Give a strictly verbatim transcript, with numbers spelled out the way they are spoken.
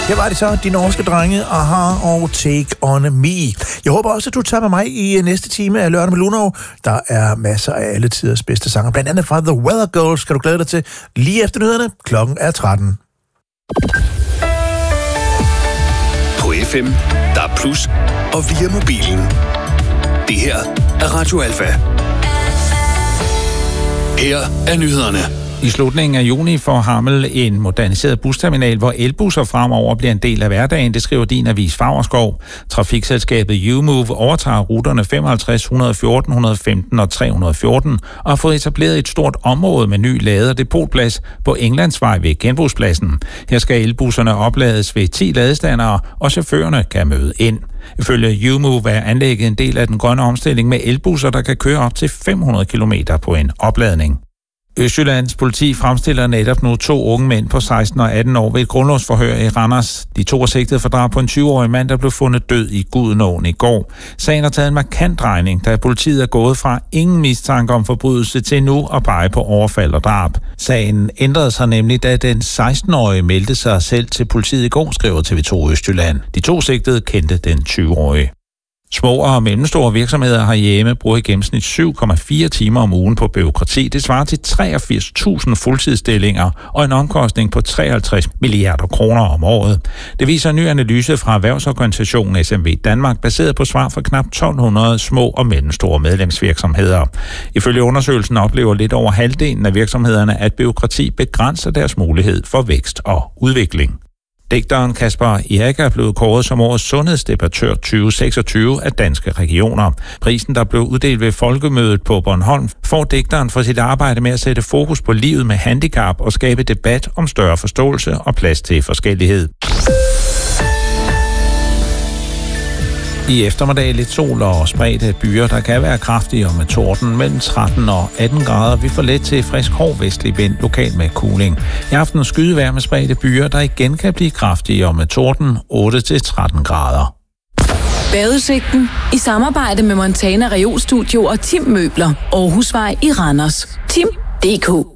Her var det så de norske drenge, Aha og Take On Me. Jeg håber også, at du tager med mig i næste time af Lørdag med Lunov. Der er masser af alle tiders bedste sanger, blandt andet fra The Weather Girls, skal du glæde dig til lige efter nyhederne. Klokken er tretten. På F M, der er plus, og via mobilen. Det her er Radio Alfa. Her er nyhederne. I slutningen af juni får Hammel en moderniseret busterminal, hvor elbusser fremover bliver en del af hverdagen, det skriver din avis Favrskov. Trafikselskabet U-Move overtager ruterne femoghalvtreds, et hundrede og fjorten, et hundrede og femten og tre hundrede og fjorten og har fået etableret et stort område med ny lade- og depotplads på Englandsvej ved genbrugspladsen. Her skal elbusserne oplades ved ti ladestandere, og chaufførerne kan møde ind. Ifølge U-Move er anlægget en del af den grønne omstilling med elbusser, der kan køre op til fem hundrede kilometer på en opladning. Østjyllands politi fremstiller netop nu to unge mænd på seksten og atten år ved et grundlovsforhør i Randers. De to er sigtet for drab på en tyve-årig mand, der blev fundet død i Gudenåen i går. Sagen har taget en markant drejning, da politiet er gået fra ingen mistanke om forbrydelse til nu at pege på overfald og drab. Sagen ændrede sig nemlig, da den seksten-årige meldte sig selv til politiet i går, skriver T V to Østjylland. De to sigtede kendte den tyve-årige. Små og mellemstore virksomheder herhjemme bruger i gennemsnit syv komma fire timer om ugen på bureaukrati. Det svarer til treogfirs tusind fuldtidsstillinger og en omkostning på treoghalvtreds milliarder kroner om året. Det viser en ny analyse fra erhvervsorganisationen S M V Danmark, baseret på svar fra knap tolv hundrede små og mellemstore medlemsvirksomheder. Ifølge undersøgelsen oplever lidt over halvdelen af virksomhederne, at bureaukrati begrænser deres mulighed for vækst og udvikling. Digteren Kasper Erik er blevet kåret som årets sundhedsdebattør tyve seksogtyve af Danske Regioner. Prisen, der blev uddelt ved folkemødet på Bornholm, får digteren for sit arbejde med at sætte fokus på livet med handicap og skabe debat om større forståelse og plads til forskellighed. I eftermiddag lidt sol og spredte byer, der kan være kraftige og med torden mellem tretten og atten grader. Vi får let til frisk hård vestlig vind, lokalt med kuling. I aften skydevejr med spredte byer, der igen kan blive kraftige og med torden otte til tretten grader. Badeudsigten i samarbejde med Montana Reolstudio og Tim Møbler, Aarhusvej i Randers. Tim punktum d k